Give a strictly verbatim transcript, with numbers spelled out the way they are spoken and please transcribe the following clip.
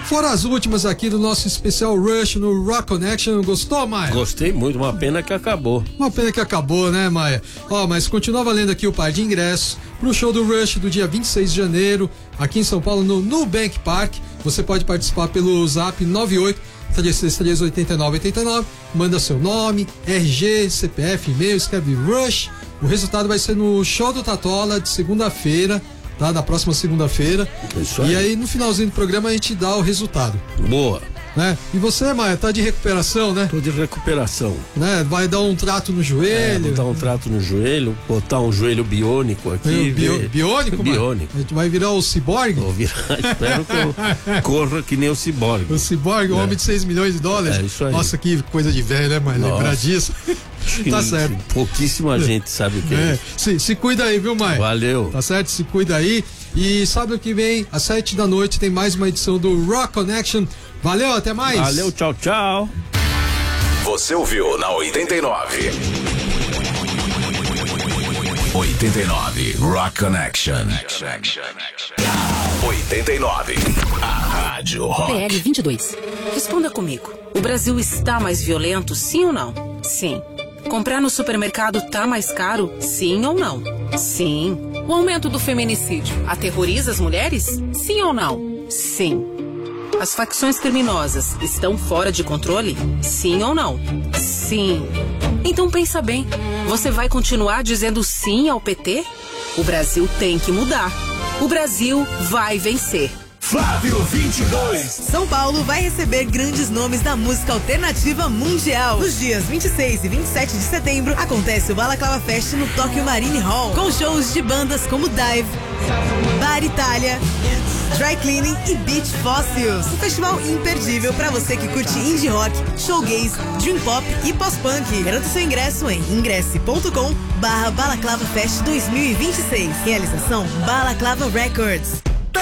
Foram as últimas aqui do nosso especial Rush no Rock Connection. Gostou, Maia? Gostei muito, uma pena que acabou. Uma pena que acabou, né, Maia? Ó, mas continua valendo aqui o par de ingressos pro show do Rush do dia vinte e seis de janeiro, aqui em São Paulo, no Nubank Park. Você pode participar pelo zap nove oito três seis três oito nove oito nove, manda seu nome, R G, C P F, e-mail, escreve Rush. O resultado vai ser no show do Tatola de segunda-feira, tá? Da próxima segunda-feira. Isso aí. E aí no finalzinho do programa a gente dá o resultado. Boa. Né? E você, Maia, tá de recuperação, né? Tô de recuperação. Né? Vai dar um trato no joelho. É, botar um trato no joelho, botar um joelho biônico aqui. Bio, ver... Biônico, Biônico. Maia? Vai virar o ciborgue? Vou virar, espero que eu corra que nem o ciborgue. O ciborgue, o é. homem de seis milhões de dólares. É isso aí. Nossa, que coisa de velho, né, Maia? Lembrar disso. Tá certo. Pouquíssima gente sabe o que é, é isso. Se, se cuida aí, viu, Maia? Valeu. Tá certo? Se cuida aí. E sábado que vem, às sete da noite, tem mais uma edição do Rock Connection. Valeu, até mais. Valeu, tchau, tchau. Você ouviu na oitenta e nove. oitenta e nove Rock Connection. oitenta e nove. A Rádio Rock. P L vinte e dois. Responda comigo. O Brasil está mais violento, sim ou não? Sim. Comprar no supermercado tá mais caro, sim ou não? Sim. O aumento do feminicídio aterroriza as mulheres? Sim ou não? Sim. As facções criminosas estão fora de controle? Sim ou não? Sim. Então pensa bem, você vai continuar dizendo sim ao P T? O Brasil tem que mudar. O Brasil vai vencer. Flávio vinte e dois. São Paulo vai receber grandes nomes da música alternativa mundial. Nos dias vinte e seis e vinte e sete de setembro, acontece o Balaclava Fest no Tokyo Marine Hall, com shows de bandas como Dive, Bar Itália, Dry Cleaning e Beach Fossils. Um festival imperdível para você que curte indie rock, showgaze, dream pop e pós-punk. Garanta seu ingresso em ingresse ponto com barra Balaclava Fest dois mil e vinte e seis. Realização Balaclava Records.